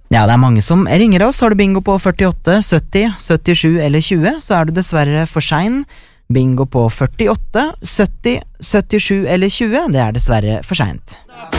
Ja, det mange som ringer oss. Har du bingo på 48, 70, 77 eller 20, så du dessverre for sein. Bingo på 48, 70, 77 eller 20, det dessverre for sent.